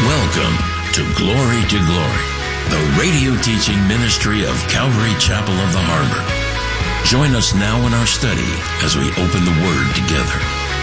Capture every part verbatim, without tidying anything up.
Welcome to Glory to Glory, the radio teaching ministry of Calvary Chapel of the Harbor. Join us now in our study as we open the Word together.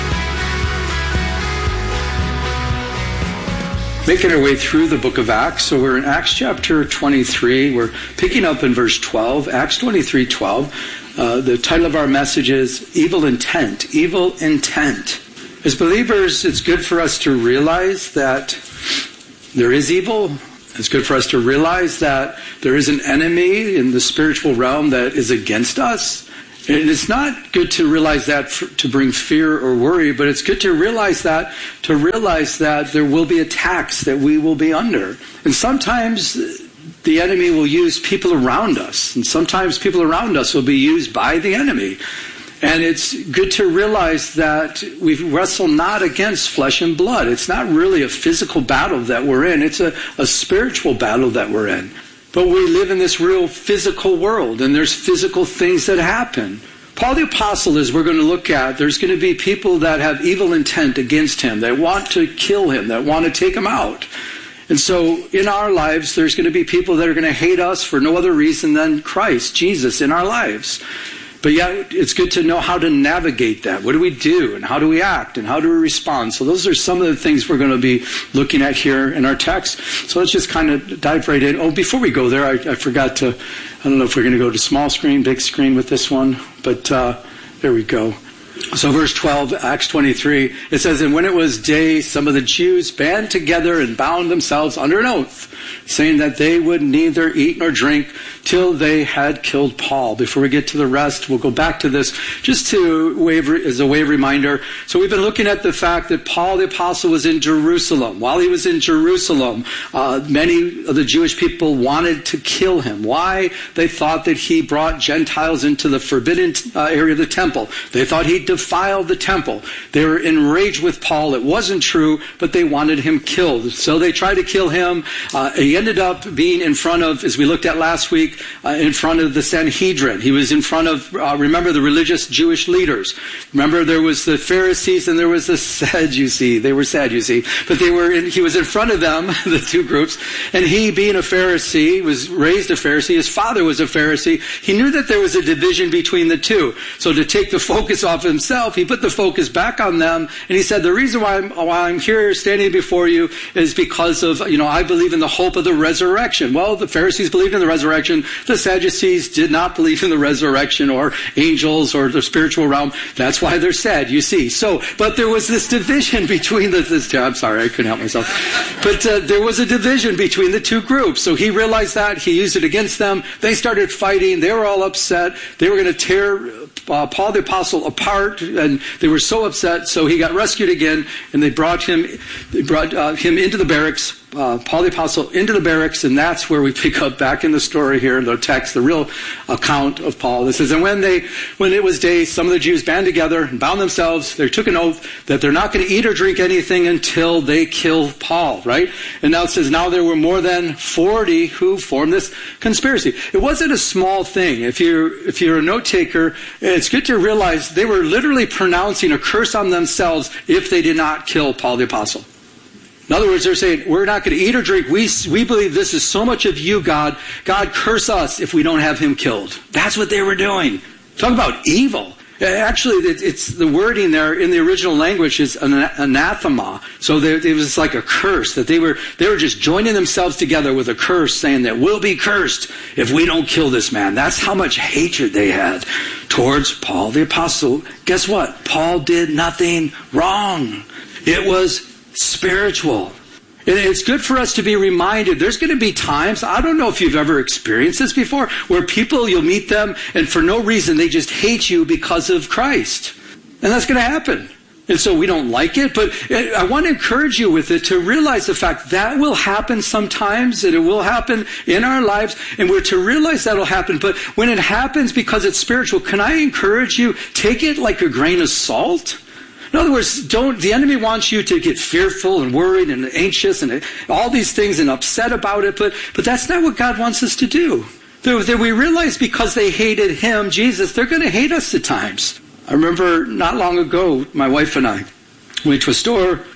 Making our way through the book of Acts. So we're in Acts chapter twenty-three. We're picking up in verse twelve, Acts twenty-three twelve. Uh, the title of our message is Evil Intent. Evil Intent. As believers, it's good for us to realize that there is evil. It's good for us to realize that there is an enemy in the spiritual realm that is against us. And it's not good to realize that for, to bring fear or worry, but it's good to realize that, to realize that there will be attacks that we will be under. And sometimes the enemy will use people around us, and sometimes people around us will be used by the enemy. And it's good to realize that we wrestle not against flesh and blood. It's not really a physical battle that we're in. It's a, a spiritual battle that we're in. But we live in this real physical world, and there's physical things that happen. Paul the Apostle, as we're going to look at, there's going to be people that have evil intent against him, that want to kill him, that want to take him out. And so in our lives, there's going to be people that are going to hate us for no other reason than Christ, Jesus, in our lives. But yet, it's good to know how to navigate that. What do we do, and how do we act, and how do we respond? So those are some of the things we're going to be looking at here in our text. So let's just kind of dive right in. Oh, before we go there, I, I forgot to, I don't know if we're going to go to small screen, big screen with this one, but uh, there we go. So verse twelve, Acts twenty-three, it says, "And when it was day, some of the Jews band together and bound themselves under an oath, saying that they would neither eat nor drink till they had killed Paul." Before we get to the rest, we'll go back to this just to wave, as a way of reminder. So we've been looking at the fact that Paul the Apostle was in Jerusalem. While he was in Jerusalem, uh, many of the Jewish people wanted to kill him. Why? They thought that he brought Gentiles into the forbidden uh, area of the temple. They thought he defiled the temple. They were enraged with Paul. It wasn't true, but they wanted him killed. So they tried to kill him. Uh, he ended up being in front of, as we looked at last week, uh, in front of the Sanhedrin. He was in front of, uh, remember, the religious Jewish leaders. Remember, there was the Pharisees and there was the Sadducees. They were Sadducees. But they were in, he was in front of them, the two groups. And he, being a Pharisee, was raised a Pharisee. His father was a Pharisee. He knew that there was a division between the two. So to take the focus off himself, he put the focus back on them, and he said, the reason why I'm, why I'm here standing before you is because of, you know, I believe in the hope of the resurrection. Well, the Pharisees believed in the resurrection. The Sadducees did not believe in the resurrection or angels or the spiritual realm. That's why they're sad, you see. So, but there was this division between the, this, I'm sorry, I couldn't help myself. But uh, there was a division between the two groups. So he realized that. He used it against them. They started fighting. They were all upset. They were going to tear uh, Paul the Apostle apart, and they were so upset, so he got rescued again, and they brought him they brought uh, him into the barracks, uh, Paul the Apostle into the barracks, and that's where we pick up back in the story here, the text, the real account of Paul. It says, "And when they, when it was day, some of the Jews band together and bound themselves. They took an oath that they're not going to eat or drink anything until they kill Paul," right? And now it says, "Now there were more than forty who formed this conspiracy." It wasn't a small thing. If you're, if you're a note taker, it's good to realize they were literally pronouncing a curse on themselves if they did not kill Paul the Apostle. In other words, they're saying, we're not going to eat or drink. We, we believe this is so much of you, God. God, curse us if we don't have him killed. That's what they were doing. Talk about evil. Actually, it's the wording there in the original language is an anathema. So there, it was like a curse that they were, they were just joining themselves together with a curse, saying that we'll be cursed if we don't kill this man. That's how much hatred they had towards Paul the Apostle. Guess what? Paul did nothing wrong. It was spiritual. It's good for us to be reminded. There's going to be times, I don't know if you've ever experienced this before, where people, you'll meet them, and for no reason, they just hate you because of Christ. And that's going to happen. And so we don't like it, but I want to encourage you with it to realize the fact that will happen sometimes, and it will happen in our lives, and we're to realize that will happen. But when it happens because it's spiritual, can I encourage you, take it like a grain of salt? In other words, don't, the enemy wants you to get fearful and worried and anxious and all these things and upset about it, but, but that's not what God wants us to do. That we realize because they hated him, Jesus, they're going to hate us at times. I remember not long ago, my wife and I went to a store,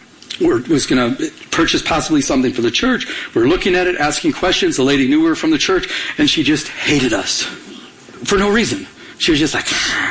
were, was going to purchase possibly something for the church. We were looking at it, asking questions. The lady knew we were from the church, and she just hated us for no reason. She was just like,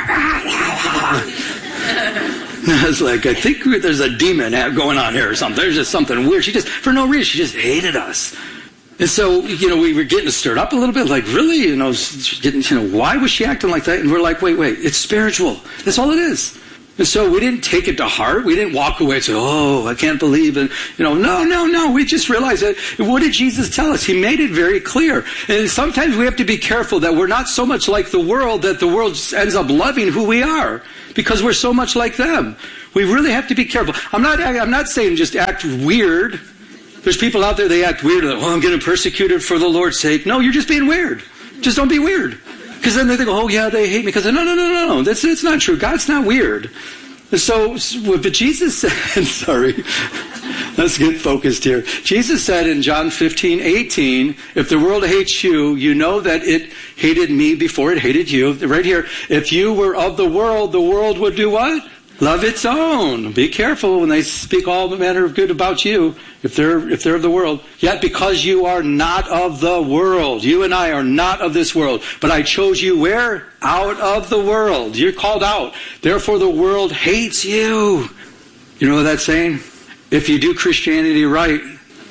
I was like, I think there's a demon going on here or something. There's just something weird. She just, for no reason, she just hated us. And so, you know, we were getting stirred up a little bit, like, really? You know, getting, you know, why was she acting like that? And we're like, wait, wait, it's spiritual. That's all it is. And so we didn't take it to heart. We didn't walk away and say, oh, I can't believe it. You know, no, no, no. We just realized that. What did Jesus tell us? He made it very clear. And sometimes we have to be careful that we're not so much like the world that the world just ends up loving who we are because we're so much like them. We really have to be careful. I'm not, I'm not saying just act weird. There's people out there, they act weird. Like, well, I'm getting persecuted for the Lord's sake. No, you're just being weird. Just don't be weird. Because then they think, oh, yeah, they hate me. Because no, no, no, no, no. That's, that's not true. God's not weird. And so, but Jesus said, sorry, let's get focused here. Jesus said in John fifteen eighteen, if the world hates you, you know that it hated me before it hated you. Right here, if you were of the world, the world would do what? Love its own. Be careful when they speak all manner of good about you, if they're if they're of the world. Yet because you are not of the world, you and I are not of this world, but I chose you where? Out of the world. You're called out. Therefore the world hates you. You know what that's saying? If you do Christianity right,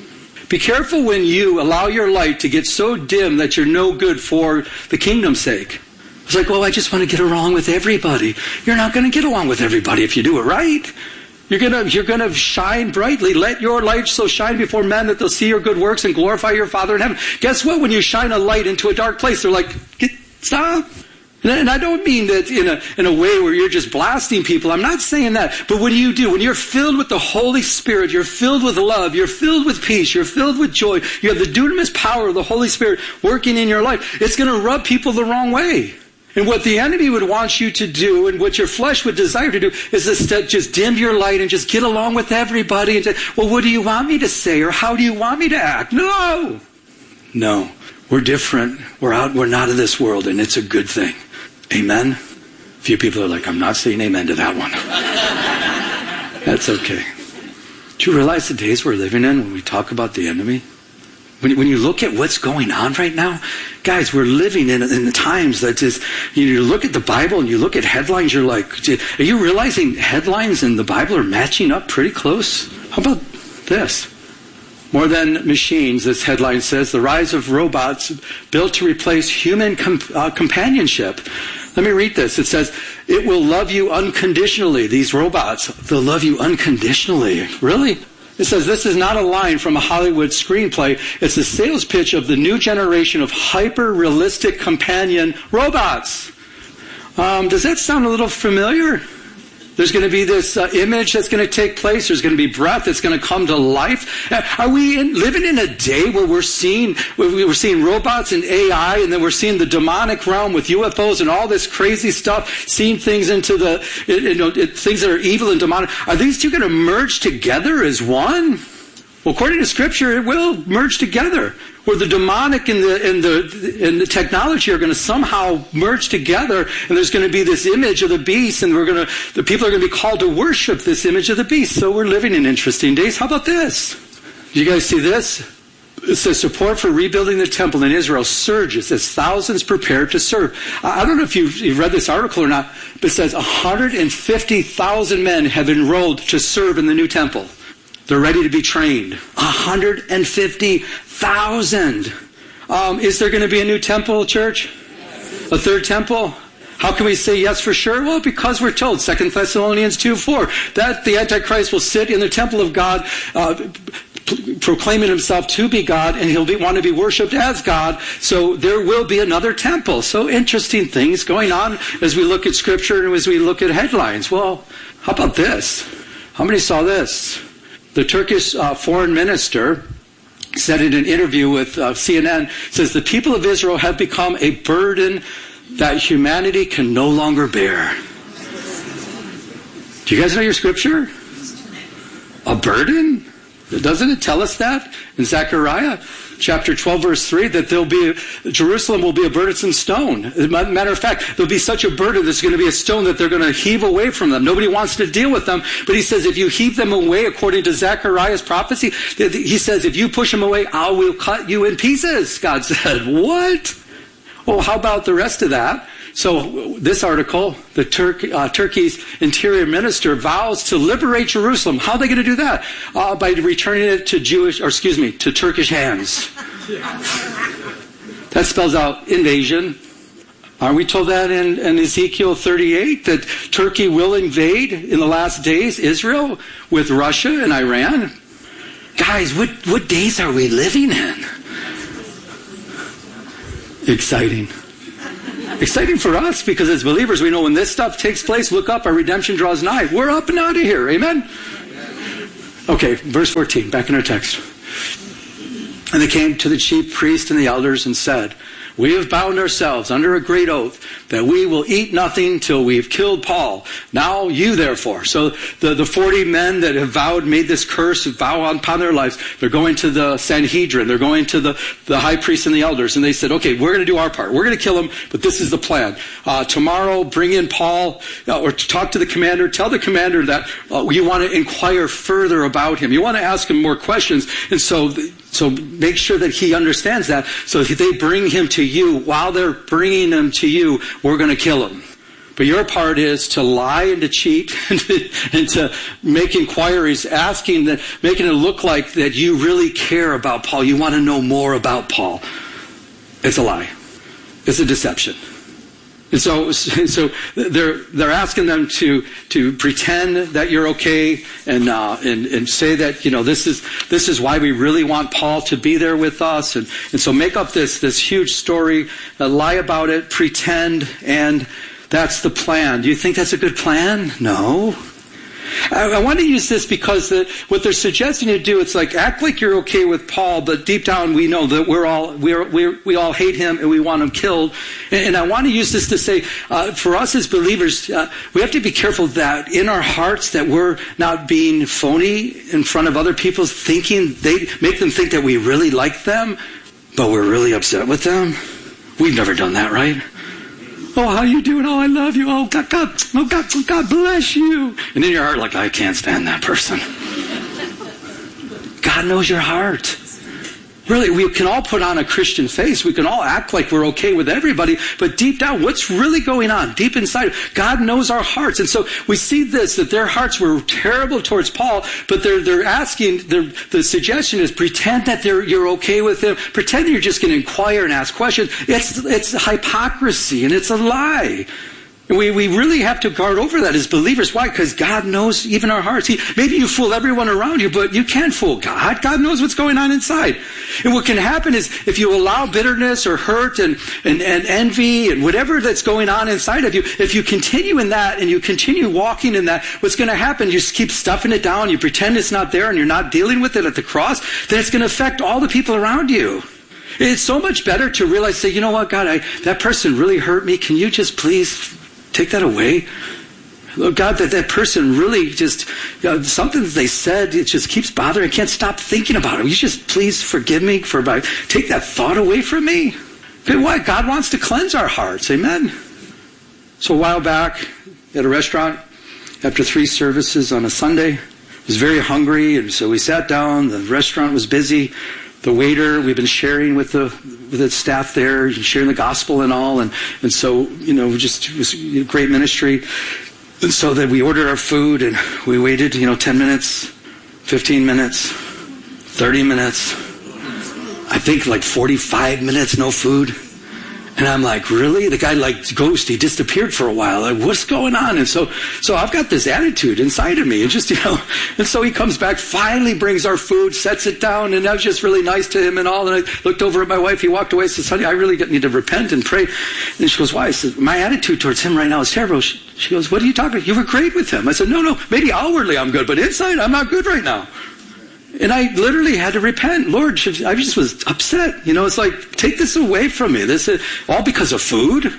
be careful when you allow your light to get so dim that you're no good for the kingdom's sake. It's like, well, I just want to get along with everybody. You're not going to get along with everybody if you do it right. You're going to, you're going to shine brightly. Let your light so shine before men that they'll see your good works and glorify your Father in heaven. Guess what? When you shine a light into a dark place, they're like, get, stop. And I don't mean that in a, in a way where you're just blasting people. I'm not saying that. But when you do, when you're filled with the Holy Spirit, you're filled with love, you're filled with peace, you're filled with joy, you have the dunamis power of the Holy Spirit working in your life, it's going to rub people the wrong way. And what the enemy would want you to do and what your flesh would desire to do is to just dim your light and just get along with everybody and say, well, what do you want me to say or how do you want me to act? No. No. We're different. We're out. We're not of this world, and it's a good thing. Amen? A few people are like, I'm not saying amen to that one. That's okay. Do you realize the days we're living in when we talk about the enemy? When, when you look at what's going on right now, guys, we're living in, in the times that just, you look at the Bible and you look at headlines, you're like, are you realizing headlines in the Bible are matching up pretty close? How about this? More than machines, this headline says, the rise of robots built to replace human comp- uh, companionship. Let me read this. It says, it will love you unconditionally. These robots, they'll love you unconditionally. Really? It says this is not a line from a Hollywood screenplay. It's a sales pitch of the new generation of hyper-realistic companion robots. Um, does that sound a little familiar? There's going to be this uh, image that's going to take place. There's going to be breath that's going to come to life. Are we in, living in a day where we're seeing where we're seeing robots and A I, and then we're seeing the demonic realm with U F Os and all this crazy stuff, seeing things into the you know things that are evil and demonic? Are these two going to merge together as one? Well, according to Scripture, it will merge together. Where the demonic and the and the and the technology are going to somehow merge together, and there's going to be this image of the beast, and we're going to the people are going to be called to worship this image of the beast. So we're living in interesting days. How about this? Do you guys see this? It says support for rebuilding the temple in Israel surges as thousands prepare to serve. I don't know if you've, you've read this article or not, but it says one hundred fifty thousand men have enrolled to serve in the new temple. They're ready to be trained. one hundred fifty thousand. Um, is there going to be a new temple, church? Yes. A third temple? How can we say yes for sure? Well, because we're told, Second Thessalonians two four, that the Antichrist will sit in the temple of God, uh, proclaiming himself to be God, and he'll be, want to be worshipped as God. So there will be another temple. So interesting things going on as we look at Scripture and as we look at headlines. Well, how about this? How many saw this? The Turkish uh, foreign minister said in an interview with uh, C N N, says the people of Israel have become a burden that humanity can no longer bear. Do you guys know your Scripture? A burden? Doesn't it tell us that in Zechariah? chapter twelve, verse three, that there'll be, Jerusalem will be a burdensome stone. As a matter of fact, there'll be such a burden that's going to be a stone that they're going to heave away from them. Nobody wants to deal with them. But he says, if you heave them away, according to Zechariah's prophecy, he says, if you push them away, I will cut you in pieces. God said, what? Well, how about the rest of that? So this article, the Turk, uh, Turkey's interior minister vows to liberate Jerusalem. How are they going to do that? Uh, by returning it to Jewish, or excuse me, to Turkish hands. That spells out invasion. Aren't we told that in, in Ezekiel thirty-eight, that Turkey will invade in the last days Israel with Russia and Iran? Guys, what, what days are we living in? Exciting. Exciting for us, because as believers, we know when this stuff takes place, look up, our redemption draws nigh. We're up and out of here. Amen? Okay, verse fourteen, back in our text. And they came to the chief priest and the elders and said, we have bound ourselves under a great oath that we will eat nothing till we have killed Paul. Now you therefore. So the, the forty men that have vowed, made this curse, vow upon their lives, they're going to the Sanhedrin. They're going to the, the high priest and the elders. And they said, okay, we're going to do our part. We're going to kill him, but this is the plan. Uh, tomorrow, bring in Paul, uh, or talk to the commander. Tell the commander that uh, you want to inquire further about him. You want to ask him more questions. And so... So make sure that he understands that. So if they bring him to you, while they're bringing him to you, we're going to kill him. But your part is to lie and to cheat and to, and to make inquiries, asking that, making it look like that you really care about Paul. You want to know more about Paul. It's a lie. It's a deception. And so, so they're they're asking them to to pretend that you're okay, and uh, and and say that, you know, this is this is why we really want Paul to be there with us, and and so make up this this huge story, uh, lie about it, pretend, and that's the plan. Do you think that's a good plan? No. I, I want to use this because the, what they're suggesting to do, it's like, act like you're okay with Paul, but deep down we know that we're all we're, we're we all hate him and we want him killed. And, and I want to use this to say, uh, for us as believers, uh, we have to be careful that in our hearts that we're not being phony in front of other people, thinking they make them think that we really like them, but we're really upset with them. We've never done that, right? Oh, how you doing? Oh, I love you. Oh, God, God, oh, God, oh, God bless you. And in your heart, like, I can't stand that person. God knows your heart. Really, we can all put on a Christian face. We can all act like we're okay with everybody. But deep down, what's really going on? Deep inside, God knows our hearts. And so we see this, that their hearts were terrible towards Paul, but they're they're asking, they're, the suggestion is pretend that they're, you're okay with him. Pretend you're just going to inquire and ask questions. It's, it's hypocrisy, and it's a lie. We we really have to guard over that as believers. Why? Because God knows even our hearts. He, maybe you fool everyone around you, but you can't fool God. God knows what's going on inside. And what can happen is if you allow bitterness or hurt and, and, and envy and whatever that's going on inside of you, if you continue in that and you continue walking in that, what's going to happen, you just keep stuffing it down, you pretend it's not there and you're not dealing with it at the cross, then it's going to affect all the people around you. It's so much better to realize, say, you know what, God, I, that person really hurt me. Can you just please take that away? Lord God, that that person really just, you know, something that they said, it just keeps bothering. I can't stop thinking about it. Will you just please forgive me for my, take that thought away from me? Okay, why? God wants to cleanse our hearts. Amen? So a while back at a restaurant, after three services on a Sunday, I was very hungry, and so we sat down. The restaurant was busy. The waiter, we've been sharing with the with the staff there, sharing the gospel and all, and, and so, you know, just it was a great ministry. And so that we ordered our food, and we waited, you know, ten minutes, fifteen minutes, thirty minutes, I think like forty-five minutes, no food. And I'm like, really? The guy like ghost, he disappeared for a while. Like, what's going on? And so, so I've got this attitude inside of me. And just, you know, and so he comes back, finally brings our food, sets it down. And I was just really nice to him and all. And I looked over at my wife. He walked away and says, honey, I really need to repent and pray. And she goes, why? I said, my attitude towards him right now is terrible. She, she goes, what are you talking about? You were great with him. I said, no, no, maybe outwardly I'm good, but inside I'm not good right now. And I literally had to repent. Lord, I just was upset. You know, it's like, take this away from me. This is all because of food.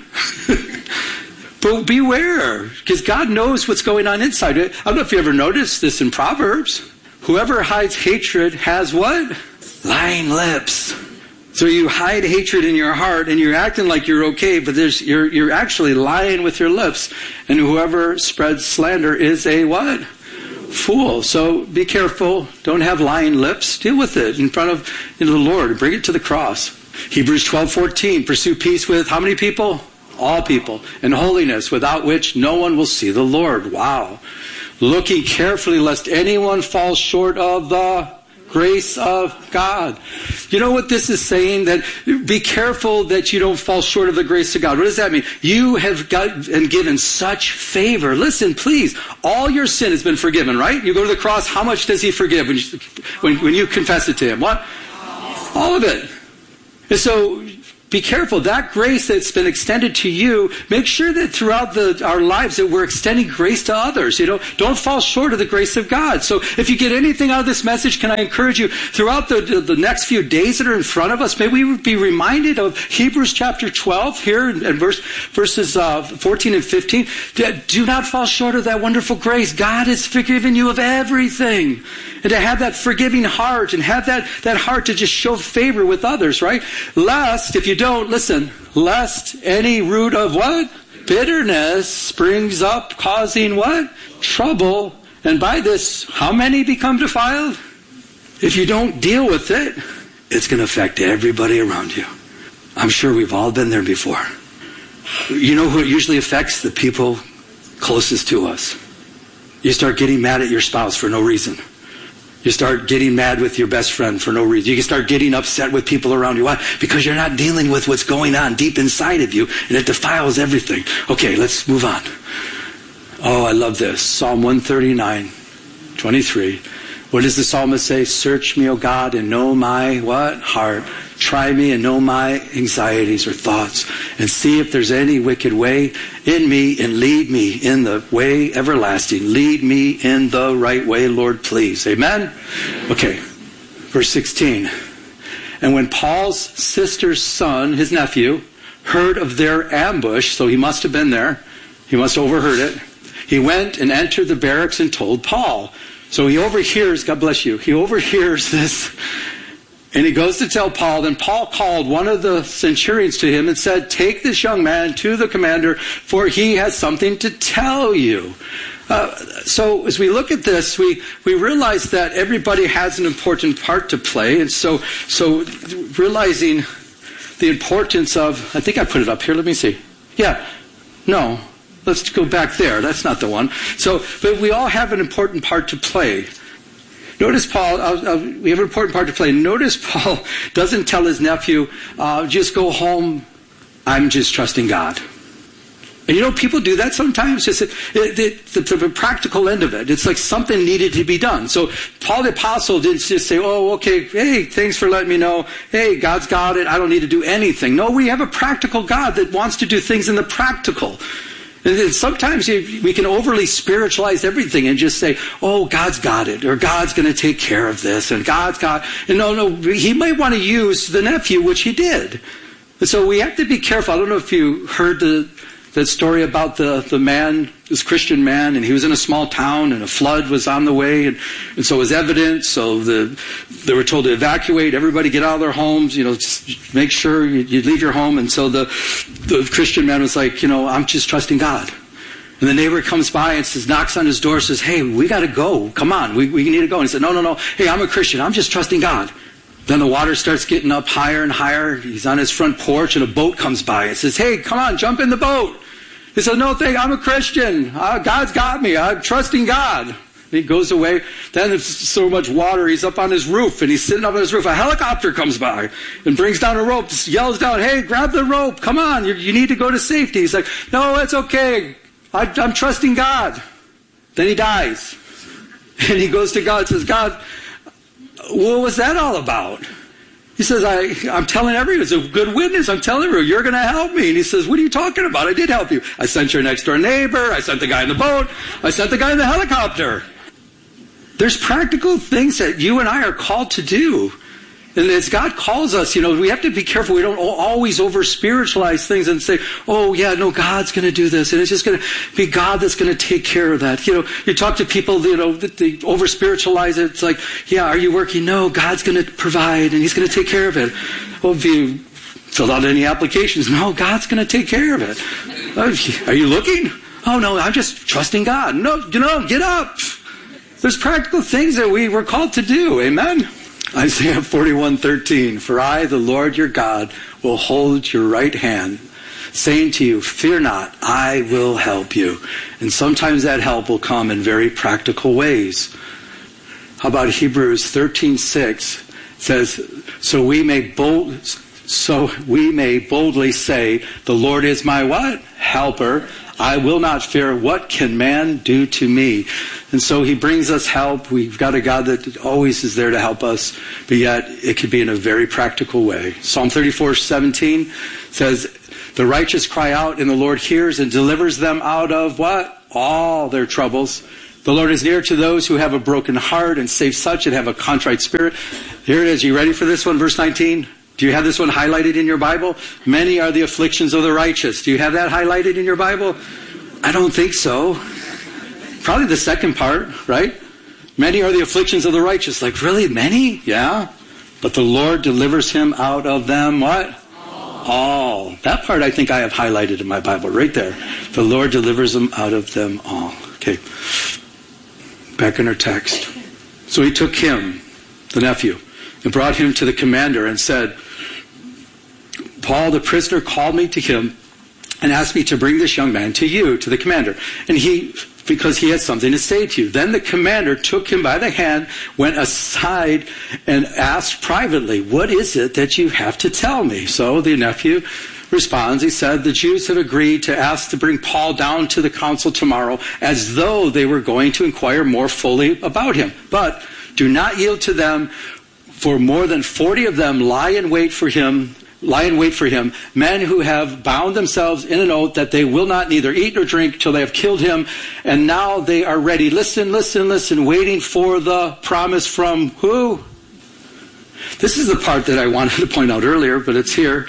But beware, because God knows what's going on inside. I don't know if you ever noticed this in Proverbs. Whoever hides hatred has what? Lying lips. So you hide hatred in your heart and you're acting like you're okay, but there's, you're, you're actually lying with your lips. And whoever spreads slander is a what? Fool. So be careful. Don't have lying lips. Deal with it in front of you know, the Lord. Bring it to the cross. Hebrews twelve fourteen. Pursue peace with how many people? All people. And holiness, without which no one will see the Lord. Wow. Looking carefully lest anyone fall short of the grace of God. You know what this is saying? That be careful that you don't fall short of the grace of God. What does that mean? You have got and given such favor. Listen, please. All your sin has been forgiven, right? You go to the cross. How much does he forgive when you, when, when you confess it to him? What? All of it. And so be careful. That grace that's been extended to you, make sure that throughout the, our lives that we're extending grace to others. You know, don't fall short of the grace of God. So if you get anything out of this message, can I encourage you throughout the, the, the next few days that are in front of us, may we be reminded of Hebrews chapter twelve here and verse, verses uh, fourteen and fifteen. Do not fall short of that wonderful grace. God has forgiven you of everything. And to have that forgiving heart and have that, that heart to just show favor with others, right? Lest, if you don't, listen, lest any root of what? Bitterness springs up, causing what? Trouble. And by this, how many become defiled? If you don't deal with it, it's going to affect everybody around you. I'm sure we've all been there before. You know who it usually affects? The people closest to us. You start getting mad at your spouse for no reason. You start getting mad with your best friend for no reason. You can start getting upset with people around you. Why? Because you're not dealing with what's going on deep inside of you, and it defiles everything. Okay, let's move on. Oh, I love this. Psalm one thirty-nine, twenty-three. What does the psalmist say? Search me, O God, and know my what? Heart. Try me and know my anxieties or thoughts, and see if there's any wicked way in me, and lead me in the way everlasting. Lead me in the right way, Lord, please. Amen? Okay. Verse sixteen. And when Paul's sister's son, his nephew, heard of their ambush, so he must have been there, he must have overheard it, he went and entered the barracks and told Paul. So he overhears, God bless you, he overhears this. And he goes to tell Paul. Then Paul called one of the centurions to him and said, take this young man to the commander, for he has something to tell you. Uh, so as we look at this, we, we realize that everybody has an important part to play. And so, so realizing the importance of, I think I put it up here. Let me see. Yeah. No. Let's go back there. That's not the one. So, but we all have an important part to play. Notice Paul, uh, uh, we have an important part to play. Notice Paul doesn't tell his nephew, uh, just go home, I'm just trusting God. And you know, people do that sometimes. Just the, the, the, the practical end of it. It's like something needed to be done. So Paul the Apostle didn't just say, oh, okay, hey, thanks for letting me know. Hey, God's got it. I don't need to do anything. No, we have a practical God that wants to do things in the practical. And sometimes we can overly spiritualize everything and just say, oh, God's got it, or God's going to take care of this, and God's got... And no, no, he might want to use the nephew, which he did. And so we have to be careful. I don't know if you heard the, the story about the, the man, this Christian man, and he was in a small town, and a flood was on the way, and, and so it was evident, so the, they were told to evacuate, everybody get out of their homes, you know, just make sure you, you leave your home. And so the, the Christian man was like, you know, I'm just trusting God. And the neighbor comes by and says, knocks on his door, says, hey, we got to go. Come on, we, we need to go. And he said, no, no, no. Hey, I'm a Christian. I'm just trusting God. Then the water starts getting up higher and higher. He's on his front porch, and a boat comes by and says, hey, come on, jump in the boat. He said, no, thank, I'm a Christian. Uh, God's got me. I'm trusting God. And he goes away. Then there's so much water, he's up on his roof, and he's sitting up on his roof. A helicopter comes by and brings down a rope, yells down, hey, grab the rope. Come on, you, you need to go to safety. He's like, no, it's okay. I, I'm trusting God. Then he dies. And he goes to God and says, God, what was that all about? He says, I, I'm telling everyone, it's a good witness. I'm telling everyone, you're going to help me. And he says, what are you talking about? I did help you. I sent your next door neighbor. I sent the guy in the boat. I sent the guy in the helicopter. There's practical things that you and I are called to do. And as God calls us, you know, we have to be careful. We don't always over-spiritualize things and say, oh, yeah, no, God's going to do this. And it's just going to be God that's going to take care of that. You know, you talk to people, you know, that they over-spiritualize it. It's like, yeah, are you working? No, God's going to provide and he's going to take care of it. Well, if you filled out any applications, no, God's going to take care of it. Are you looking? Oh, no, I'm just trusting God. No, you know, get up. There's practical things that we were called to do. Amen? Isaiah forty-one thirteen, for I, the Lord your God, will hold your right hand, saying to you, fear not, I will help you. And sometimes that help will come in very practical ways. How about Hebrews thirteen six says, so we may bold, so we may boldly say, the Lord is my what? Helper. I will not fear. What can man do to me? And so he brings us help. We've got a God that always is there to help us, but yet it could be in a very practical way. Psalm thirty-four seventeen says, the righteous cry out and the Lord hears and delivers them out of what? All their troubles. The Lord is near to those who have a broken heart and save such that have a contrite spirit. Here it is. You ready for this one? Verse nineteen. Do you have this one highlighted in your Bible? Many are the afflictions of the righteous. Do you have that highlighted in your Bible? I don't think so. Probably the second part, right? Many are the afflictions of the righteous. Like, really? Many? Yeah. But the Lord delivers him out of them, what? All. All. That part I think I have highlighted in my Bible, right there. The Lord delivers them out of them all. Okay. Back in our text. So he took him, the nephew, and brought him to the commander and said, Paul, the prisoner, called me to him and asked me to bring this young man to you, to the commander. And he, because he has something to say to you. Then the commander took him by the hand, went aside, and asked privately, what is it that you have to tell me? So the nephew responds, he said, the Jews have agreed to ask to bring Paul down to the council tomorrow as though they were going to inquire more fully about him. But do not yield to them, for more than forty of them lie in wait for him, lie in wait for him, men who have bound themselves in an oath that they will not neither eat nor drink till they have killed him, and now they are ready. Listen, listen, listen, waiting for the promise from who? This is the part that I wanted to point out earlier, but it's here.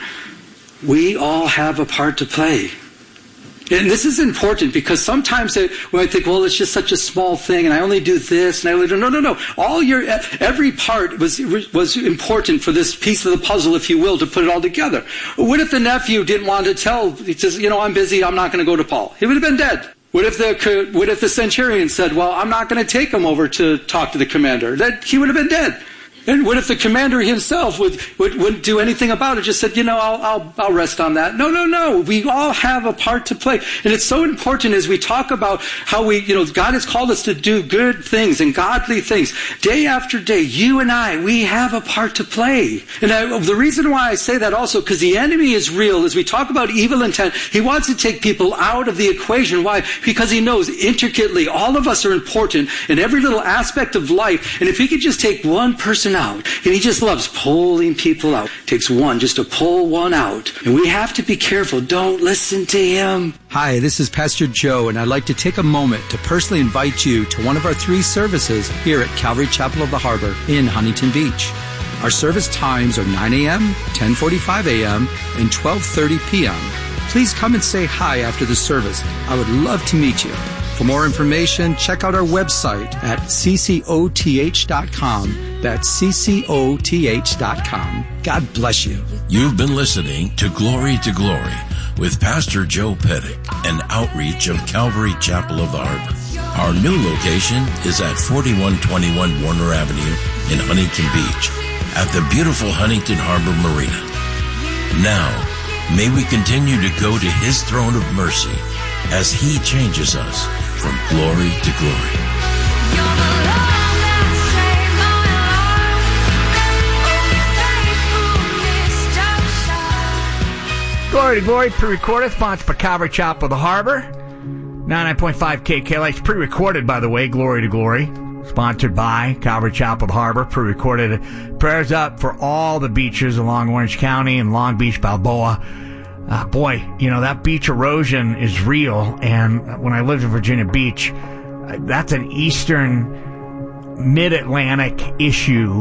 We all have a part to play. And this is important because sometimes it, when I think, well, it's just such a small thing, and I only do this, and I only do no, no, no. All your every part was was important for this piece of the puzzle, if you will, to put it all together. What if the nephew didn't want to tell? He says, you know, I'm busy. I'm not going to go to Paul. He would have been dead. What if the what if the centurion said, well, I'm not going to take him over to talk to the commander? That he would have been dead. And what if the commander himself would, would, wouldn't do anything about it? Just said, you know, I'll, I'll, I'll rest on that. No, no, no. We all have a part to play. And it's so important as we talk about how we, you know, God has called us to do good things and godly things. Day after day, you and I, we have a part to play. And I, the reason why I say that also, because the enemy is real. As we talk about evil intent, he wants to take people out of the equation. Why? Because he knows intricately all of us are important in every little aspect of life. And if he could just take one person out, and he just loves pulling people out. Takes one just to pull one out. And we have to be careful. Don't listen to him. Hi, this is Pastor Joe, and I'd like to take a moment to personally invite you to one of our three services here at Calvary Chapel of the Harbor in Huntington Beach. Our service times are nine a.m., ten forty-five a.m., and twelve thirty p.m. Please come and say hi after the service. I would love to meet you. For more information, check out our website at c c o t h dot com. That's c c o t h dot com. God bless you. You've been listening to Glory to Glory with Pastor Joe Pettick, an outreach of Calvary Chapel of the Harbor. Our new location is at forty-one twenty-one Warner Avenue in Huntington Beach at the beautiful Huntington Harbor Marina. Now, may we continue to go to his throne of mercy as he changes us from glory to glory. Glory to Glory, pre-recorded, sponsored by Calvary Chapel of the Harbor. ninety-nine point five K K L H, pre-recorded, by the way, Glory to Glory. Sponsored by Calvary Chapel of the Harbor, pre-recorded. Prayers up for all the beaches along Orange County and Long Beach, Balboa. Uh, boy, you know, that beach erosion is real. And when I lived in Virginia Beach, that's an eastern mid-Atlantic issue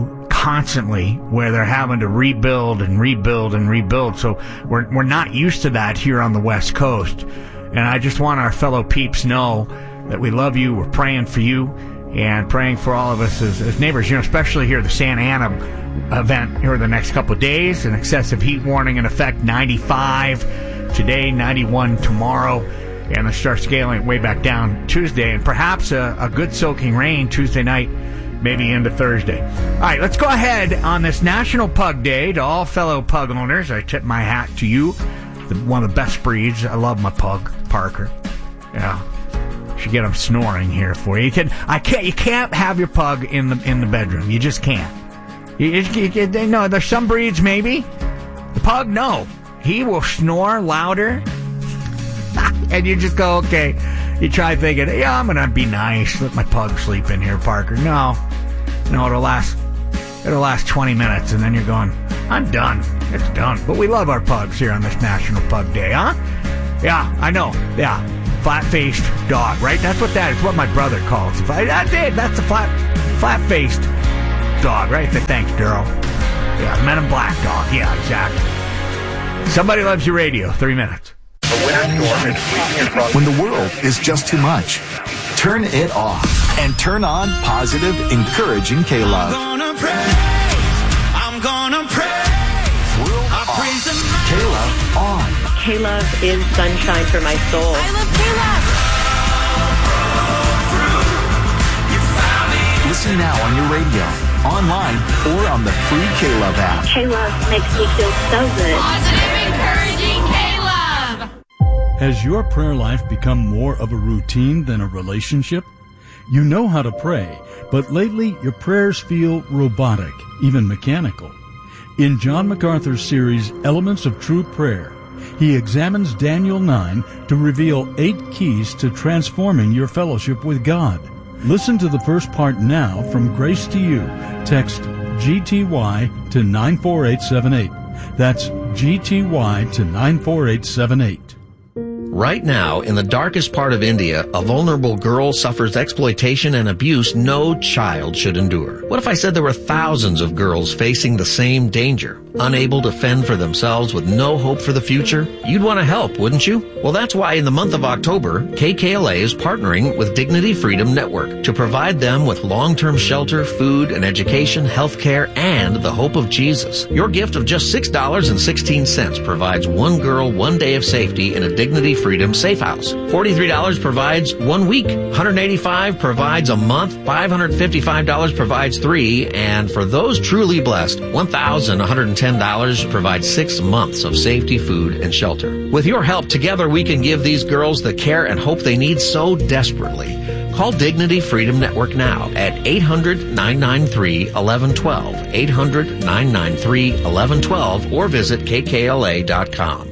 constantly, where they're having to rebuild and rebuild and rebuild. So we're we're not used to that here on the West Coast. And I just want our fellow peeps know that we love you. We're praying for you and praying for all of us as, as neighbors. You know, especially here, the Santa Ana event here the next couple of days. An excessive heat warning in effect, ninety-five today, ninety-one tomorrow. And it starts scaling way back down Tuesday. And perhaps a, a good soaking rain Tuesday night, maybe into Thursday. All right, let's go ahead on this National Pug Day. To all fellow pug owners, I tip my hat to you. The, one of the best breeds. I love my pug, Parker. Yeah, should get him snoring here for you. You can, I can't. You can't have your pug in the in the bedroom. You just can't. You, you, you, you no, there's some breeds maybe. The pug, no, he will snore louder. And you just go, okay. You try thinking, yeah, I'm gonna be nice, let my pug sleep in here, Parker. No, no, it'll last, it'll last twenty minutes, and then you're going, I'm done. It's done. But we love our pugs here on this National Pug Day, huh? Yeah, I know. Yeah, flat-faced dog, right? That's what that is. What my brother calls it. That's it. That's a flat, flat-faced dog, right? Thanks, Daryl. Yeah, Men in Black dog. Yeah, exactly. Somebody Loves Your Radio. Three minutes. When the world is just too much, turn it off and turn on positive, encouraging K-Love. I'm gonna pray. I'm gonna pray. World I off. praise Him. K-Love on. K-Love is sunshine for my soul. I love K-Love. Listen now on your radio, online, or on the free K-Love app. K-Love makes me feel so good. Positive, encouraging K-Love. Has your prayer life become more of a routine than a relationship? You know how to pray, but lately your prayers feel robotic, even mechanical. In John MacArthur's series, Elements of True Prayer, he examines Daniel nine to reveal eight keys to transforming your fellowship with God. Listen to the first part now from Grace to You. Text G T Y to nine four eight seven eight. That's G T Y to nine four eight seven eight. Right now, in the darkest part of India, a vulnerable girl suffers exploitation and abuse no child should endure. What if I said there were thousands of girls facing the same danger, unable to fend for themselves with no hope for the future? You'd want to help, wouldn't you? Well, that's why in the month of October, K K L A is partnering with Dignity Freedom Network to provide them with long-term shelter, food, and education, health care, and the hope of Jesus. Your gift of just six dollars and sixteen cents provides one girl one day of safety in a Dignity Freedom Safe House. forty-three dollars provides one week. one hundred eighty-five dollars provides a month. five hundred fifty-five dollars provides three. And for those truly blessed, one thousand one hundred ten dollars provides six months of safety, food, and shelter. With your help, together we can give these girls the care and hope they need so desperately. Call Dignity Freedom Network now at eight hundred nine nine three one one one two, eight hundred nine nine three one one one two, or visit K K L A dot com.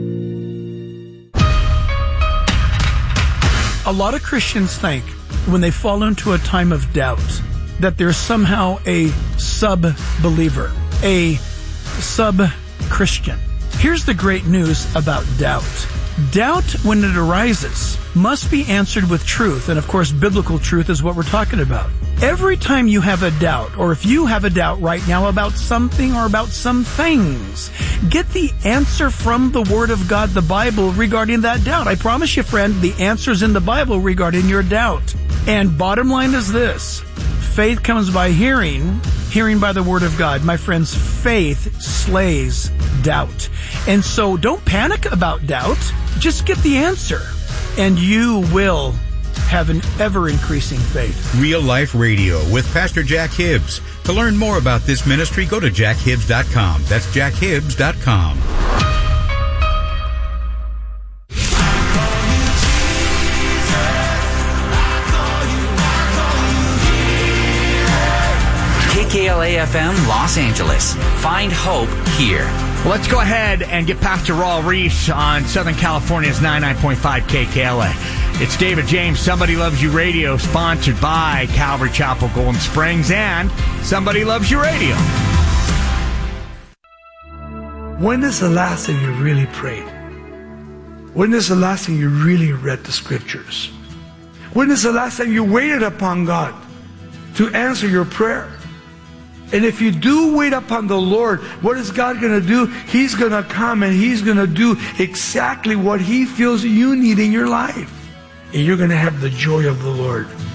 A lot of Christians think when they fall into a time of doubt that they're somehow a sub-believer, a sub-Christian. Here's the great news about doubt. Doubt, when it arises, must be answered with truth. And of course, biblical truth is what we're talking about. Every time you have a doubt, or if you have a doubt right now about something or about some things, get the answer from the Word of God, the Bible, regarding that doubt. I promise you, friend, the answer's in the Bible regarding your doubt. And bottom line is this: faith comes by hearing, hearing by the Word of God. My friends, faith slays doubt. And so don't panic about doubt. Just get the answer, and you will have an ever-increasing faith. Real Life Radio with Pastor Jack Hibbs. To learn more about this ministry, go to jack hibbs dot com. That's jack hibbs dot com. K K L A F M Los Angeles. Find hope here. Let's go ahead and get Pastor Raul Reese on Southern California's ninety-nine point five K K L A. It's David James, Somebody Loves You Radio, sponsored by Calvary Chapel, Golden Springs, and Somebody Loves You Radio. When is the last time you really prayed? When is the last time you really read the scriptures? When is the last time you waited upon God to answer your prayer? And if you do wait upon the Lord, what is God going to do? He's going to come and He's going to do exactly what He feels you need in your life. And you're going to have the joy of the Lord.